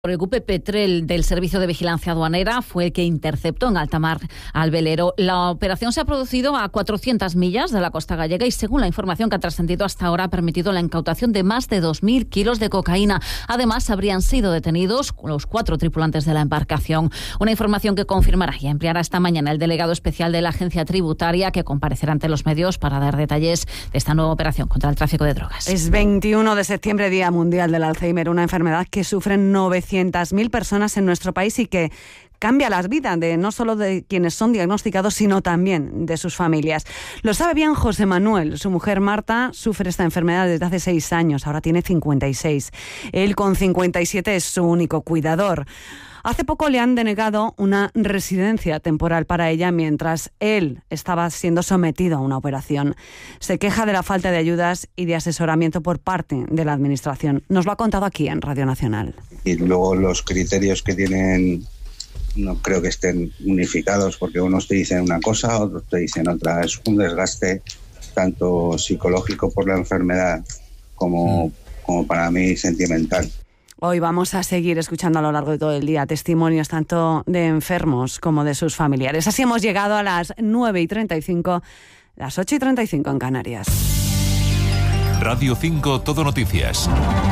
El buque Petrel del Servicio de Vigilancia Aduanera fue el que interceptó en alta mar al velero. La operación se ha producido a 400 millas de la costa gallega y, según la información que ha trascendido hasta ahora, ha permitido la incautación de más de 2.000 kilos de cocaína. Además, habrían sido detenidos los 4 tripulantes de la embarcación. Una información que confirmará y ampliará esta mañana el delegado especial de la Agencia Tributaria, que comparecerá ante los medios para dar detalles de esta nueva operación contra el tráfico de drogas. Es 21 de septiembre, Día Mundial del Alzheimer, una enfermedad que sufren 900.000 personas en nuestro país y que cambia las vidas de no solo de quienes son diagnosticados, sino también de sus familias. Lo sabe bien José Manuel. Su mujer Marta sufre esta enfermedad desde hace 6 años, ahora tiene 56. Él con 57 es su único cuidador. Hace poco le han denegado una residencia temporal para ella mientras él estaba siendo sometido a una operación. Se queja de la falta de ayudas y de asesoramiento por parte de la Administración. Nos lo ha contado aquí en Radio Nacional. Y luego los criterios que tienen no creo que estén unificados, porque unos te dicen una cosa, otros te dicen otra. Es un desgaste tanto psicológico por la enfermedad como para mí sentimental. Hoy vamos a seguir escuchando a lo largo de todo el día testimonios tanto de enfermos como de sus familiares. Así hemos llegado a las 9:35, las 8:35 en Canarias. Radio 5 Todo Noticias.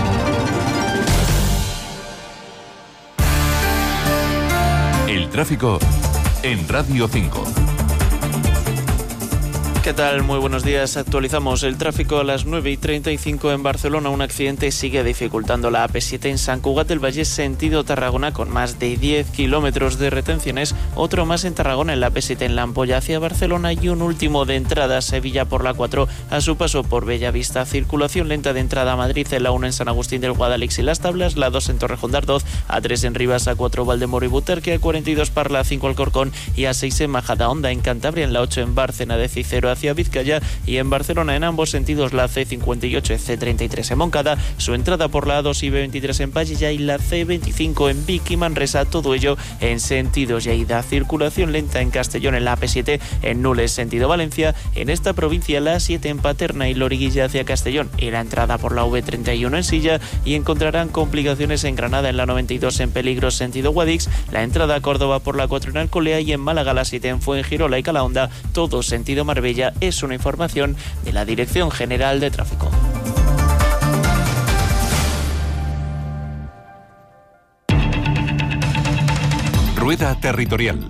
El tráfico en Radio 5. ¿Qué tal? Muy buenos días. Actualizamos el tráfico a las 9:35 en Barcelona. Un accidente sigue dificultando la AP7 en Sant Cugat del Vallès, sentido Tarragona, con más de 10 kilómetros de retenciones. Otro más en Tarragona, en la AP7 en La Ampolla hacia Barcelona, y un último de entrada a Sevilla por la 4 a su paso por Bellavista. Circulación lenta de entrada a Madrid, en la 1 en San Agustín del Guadalix y Las Tablas, la 2 en Torrejón de Ardoz, a3 en Rivas, a4 Valdemoro y Butarque, a42 Parla, a5 Alcorcón y a6 en Majadahonda. En Cantabria, en la 8 en Bárcena de Cicero hacia Vizcaya, y en Barcelona en ambos sentidos la C58 y C33 en Moncada, su entrada por la A2 y B23 en Pallilla y la C25 en Vic y Manresa, todo ello en sentidos de ida. Circulación lenta en Castellón en la AP7 en Nules sentido Valencia, en esta provincia la A7 en Paterna y Loriguilla hacia Castellón y la entrada por la V31 en Silla, y encontrarán complicaciones en Granada en la 92 en Peligros sentido Guadix, la entrada a Córdoba por la 4 en Alcolea y en Málaga la 7 en Fuengirola y Calahonda, todo sentido Marbella. Es una información de la Dirección General de Tráfico. Rueda Territorial.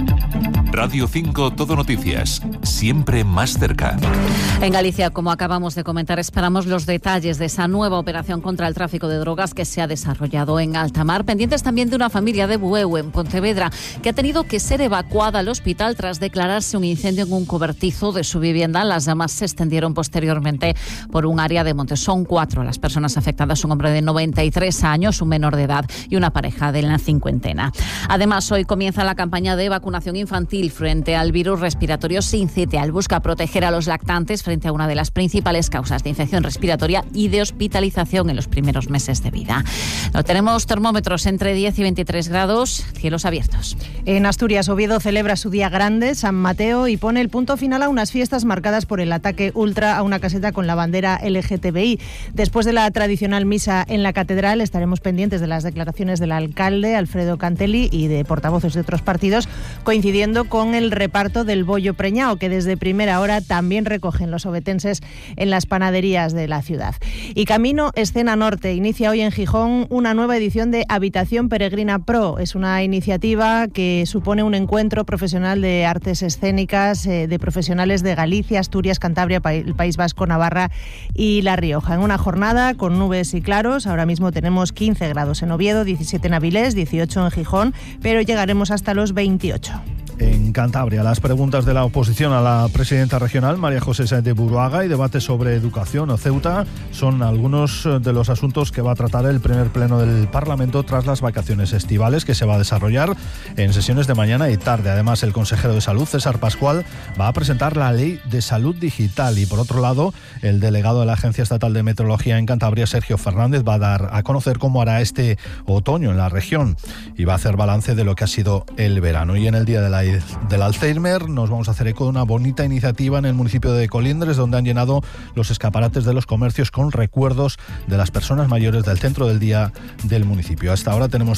Radio 5 Todo Noticias, siempre más cerca. En Galicia, como acabamos de comentar, esperamos los detalles de esa nueva operación contra el tráfico de drogas que se ha desarrollado en alta mar. Pendientes también de una familia de Bueu, en Pontevedra, que ha tenido que ser evacuada al hospital tras declararse un incendio en un cobertizo de su vivienda. Las llamas se extendieron posteriormente por un área de monte. Son 4 las personas afectadas, un hombre de 93 años, un menor de edad y una pareja de la cincuentena. Además, hoy comienza la campaña de vacunación infantil frente al virus respiratorio sincitial. Busca proteger a los lactantes frente a una de las principales causas de infección respiratoria y de hospitalización en los primeros meses de vida. No tenemos termómetros entre 10 y 23 grados, cielos abiertos. En Asturias, Oviedo celebra su día grande, San Mateo, y pone el punto final a unas fiestas marcadas por el ataque ultra a una caseta con la bandera LGTBI. Después de la tradicional misa en la catedral, estaremos pendientes de las declaraciones del alcalde, Alfredo Cantelli, y de portavoces de otros partidos, coincidiendo con el reparto del bollo preñado, que desde primera hora también recogen los ovetenses en las panaderías de la ciudad. Y camino Escena Norte. Inicia hoy en Gijón una nueva edición de Habitación Peregrina Pro. Es una iniciativa que supone un encuentro profesional de artes escénicas de profesionales de Galicia, Asturias, Cantabria, el País Vasco, Navarra y La Rioja. En una jornada con nubes y claros. Ahora mismo tenemos 15 grados en Oviedo, 17 en Avilés, 18 en Gijón, pero llegaremos hasta los 28. En Cantabria, las preguntas de la oposición a la presidenta regional, María José Sáenz de Buruaga, y debate sobre educación o Ceuta son algunos de los asuntos que va a tratar el primer pleno del Parlamento tras las vacaciones estivales, que se va a desarrollar en sesiones de mañana y tarde. Además, el consejero de Salud, César Pascual, va a presentar la Ley de Salud Digital, y por otro lado, el delegado de la Agencia Estatal de Meteorología en Cantabria, Sergio Fernández, va a dar a conocer cómo hará este otoño en la región y va a hacer balance de lo que ha sido el verano. Y en el Día de la del Alzheimer. Nos vamos a hacer eco de una bonita iniciativa en el municipio de Colindres, donde han llenado los escaparates de los comercios con recuerdos de las personas mayores del centro del día del municipio. Hasta ahora tenemos